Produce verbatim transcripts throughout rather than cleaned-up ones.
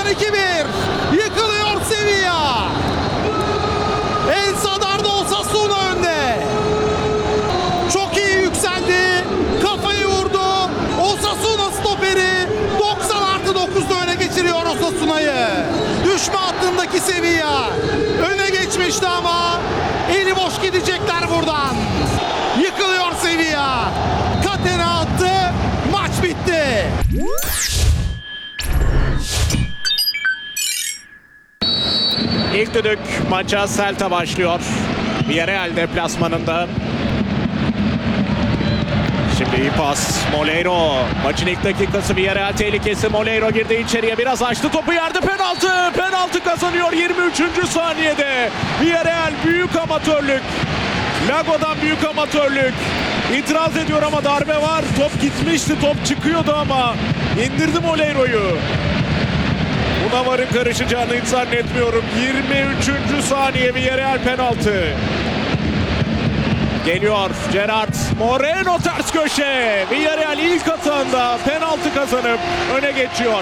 iki bir. Yıkılıyor Sevilla. El Sadar'da Osasuna önde. Çok iyi yükseldi. Kafayı vurdu. Osasuna stoperi doksan artı dokuzda öne geçiriyor Osasuna'yı. Düşme hattındaki Sevilla öne geçmişti ama eli boş gidecekler buradan. Yıkılıyor Sevilla. Katena attı. Maç bitti. İlk düdük maça Celta başlıyor. Villarreal deplasmanında. Şimdi iyi pas. Moleiro. Maçın ilk dakikası Villarreal tehlikesi. Moleiro girdi içeriye. Biraz açtı topu yerde. Penaltı. Penaltı kazanıyor yirmi üçüncü saniyede. Villarreal büyük amatörlük. Lago'dan büyük amatörlük. İtiraz ediyor ama darbe var. Top gitmişti. Top çıkıyordu ama indirdi Moleiro'yu. Buna varın karışacağını hiç zannetmiyorum. yirmi üçüncü saniye Villarreal penaltı. Geliyor Gerard Moreno ters köşe. Villarreal ilk atağında penaltı kazanıp öne geçiyor.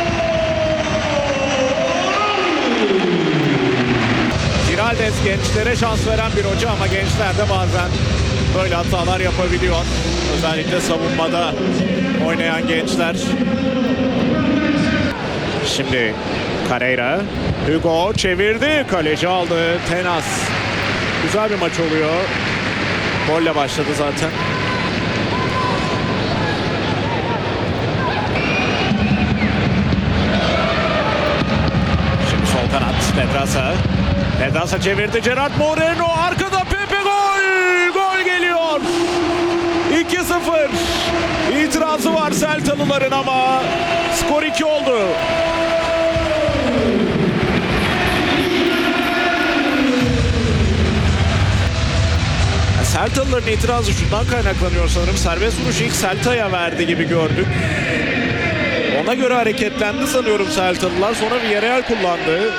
Giraldes gençlere şans veren bir hoca ama gençler de bazen böyle hatalar yapabiliyor. Özellikle savunmada oynayan gençler. Şimdi Carreira, Hugo çevirdi, kaleci aldı, Tenas. Güzel bir maç oluyor. Golle başladı zaten. Şimdi sol kanat, Pedraza. Pedraza çevirdi, Gerard Moreno arkada, Pepe gol! Gol geliyor! iki sıfır. İtirazı var Celtalıların ama skor iki oldu. Celtalıların itirazı şundan kaynaklanıyor sanırım. Serbest vuruşu ilk Celta'ya verdi gibi gördük. Ona göre hareketlendi sanıyorum Celtalılar. Sonra Villarreal kullandı.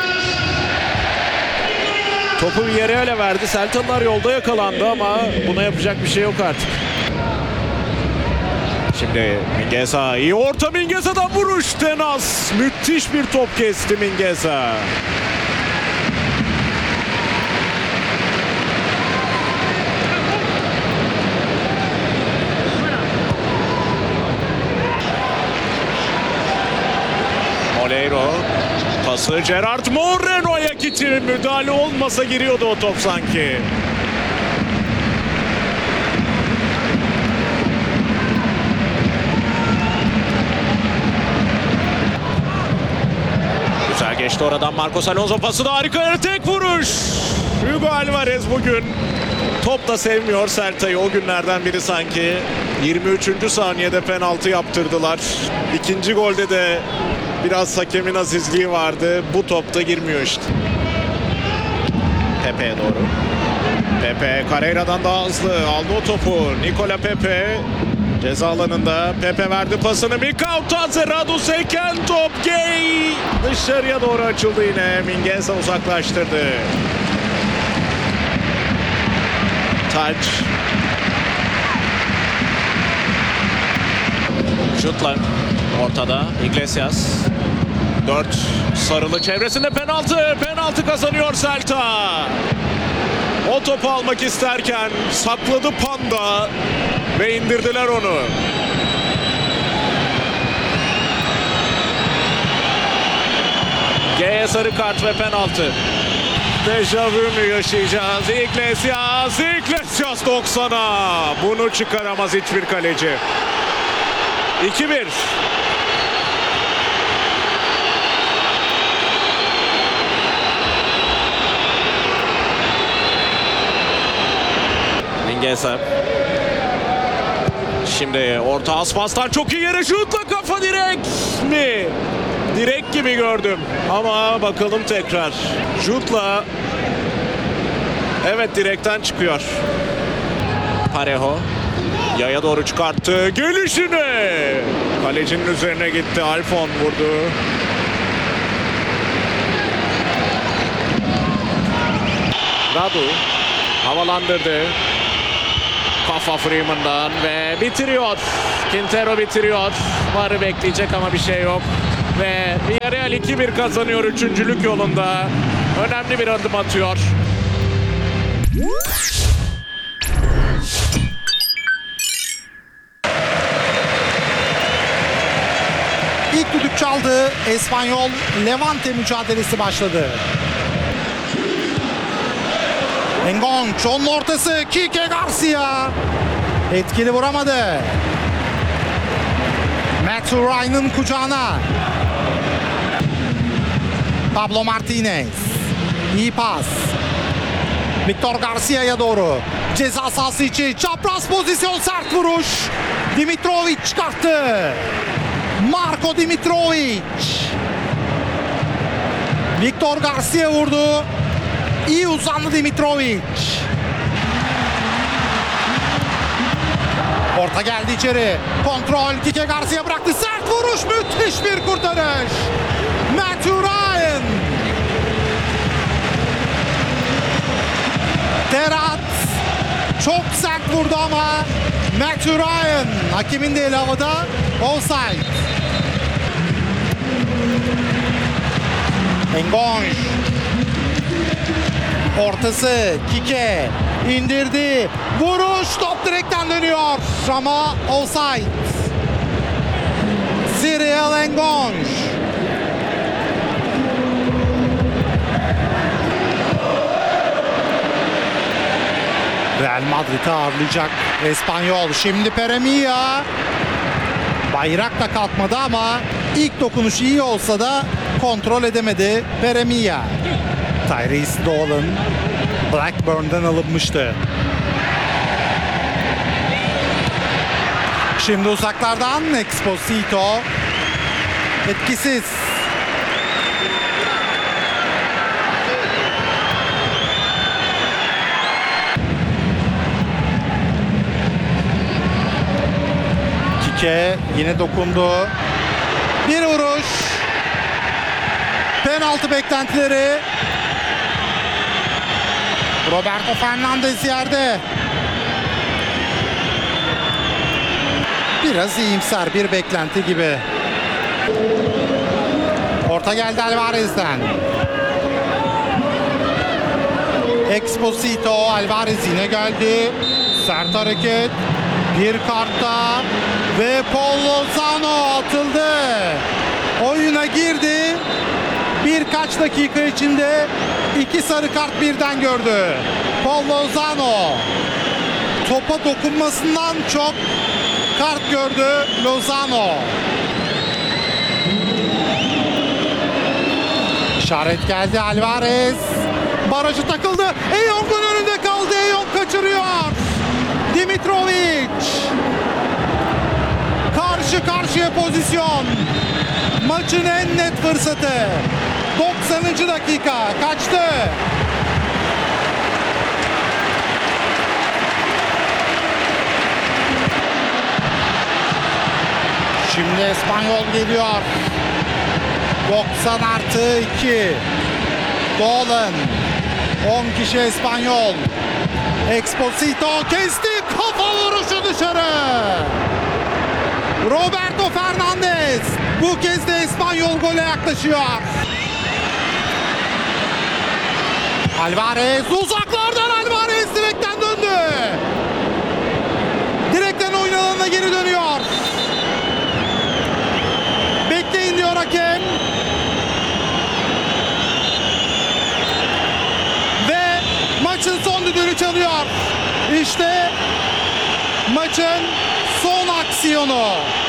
Topu Villarreal'e verdi. Celtalılar yolda yakalandı ama buna yapacak bir şey yok artık. Şimdi Mingueza, iyi orta, Mingueza'dan vuruş, Tenas. Müthiş bir top kesti Mingueza. Moleiro pası Gerard Moreno'ya gitti. Müdahale olmasa giriyordu o top sanki. Güzel geçti oradan Marcos Alonso pası da harika. Tek vuruş. Hugo Alvarez bugün top da sevmiyor Celta'yı. O günlerden biri sanki. yirmi üçüncü saniyede penaltı yaptırdılar. İkinci golde de biraz hakemin azizliği vardı. Bu topta girmiyor işte. Pepe'ye doğru. Pepe Carreira'dan daha hızlı. Aldı o topu. Nicola Pepe. Ceza alanında. Pepe verdi pasını. Mikau Taze Radu seken top. Gay. Dışarıya doğru açıldı yine. Mingueza uzaklaştırdı. Taç. Şutlar. Ortada Iglesias. Dört sarılı çevresinde penaltı. Penaltı kazanıyor Celta. O topu almak isterken sakladı Panda ve indirdiler onu. G'ye sarı kart ve penaltı. Dejavu mu yaşayacağız? Iglesias, Iglesias doksana. Bunu çıkaramaz hiçbir kaleci. iki bir. Mingueza. Şimdi orta Aspas'tan çok iyi yere şutla, kafa direkt mi? Direkt gibi gördüm ama bakalım tekrar. Şutla, evet, direkten çıkıyor. Parejo yaya doğru çıkarttı, gelişine kalecinin üzerine gitti. Alfon vurdu. Radu havalandırdı. Kafa Freeman'dan ve bitiriyor. Quintero bitiriyor. Varı bekleyecek ama bir şey yok. ve Villarreal iki bir kazanıyor üçüncülük yolunda. Önemli bir adım atıyor. İlk düdük çaldı. Espanyol Levante mücadelesi başladı. Engonç onun ortası. Kike Garcia. Etkili vuramadı. Matthew Ryan'ın kucağına. Pablo Martinez. İyi pas. Victor Garcia'ya doğru. Ceza sahası içi. Çapraz pozisyon, sert vuruş. Dimitrovic çıkarttı. Marko Dimitrovic. Victor Garcia vurdu. İyi uzandı Dimitrovic. Orta geldi içeri. Kontrol. Kike Garcia bıraktı. Sert vuruş. Müthiş bir kurtarış. Matthew Ryan. Terat çok sert vurdu ama Matthew Ryan, hakemin de eli havada, offside. Engonç ortası, Kike indirdi, vuruş, top direkten dönüyor ama offside. Cyril Engonç. Real Madrid'i ağırlayacak Espanyol. Şimdi Peremilla. Bayrak da kalkmadı ama ilk dokunuş iyi olsa da kontrol edemedi Peremilla. Tyrese Dolan Blackburn'dan alınmıştı. Şimdi uzaklardan Exposito. Etkisiz. Kike yine dokundu. Bir vuruş. Penaltı beklentileri. Roberto Fernandes yerde. Biraz iyimser bir beklenti gibi. Orta geldi Alvarez'den. Exposito, Alvarez yine geldi. Sert hareket. Bir kartta ve Paul Lozano atıldı. Oyuna girdi. Birkaç dakika içinde iki sarı kart birden gördü. Paul Lozano topa dokunmasından çok kart gördü Lozano. İşaret geldi, Alvarez. Barajı takıldı. Eyong'un önünde kaldı. Eyong kaçırıyor. Dimitrovic. Karşı karşıya pozisyon. Maçın en net fırsatı. doksanıncı dakika. Kaçtı. Şimdi Espanyol geliyor. doksan artı iki. Dolan. on kişi Espanyol. Exposito kesti. Kafa vuruşu dışarı. Roberto Fernandes. Bu kez de Espanyol gole yaklaşıyor. Alvarez uzaklardan, Alvarez direkten döndü. Direkten oyun alanına geri dönüyor. Bekleyin diyor hakem. Ve maçın son düdüğünü çalıyor. İşte maçın son aksiyonu.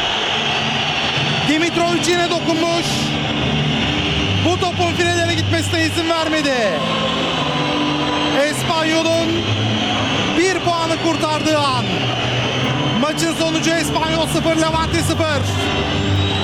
Dimitrovic yine dokunmuş. Bu topun filelere gitmesine izin vermedi. Espanyol'un bir puanı kurtardığı an. Maçın sonucu Espanyol sıfır, Levante sıfır.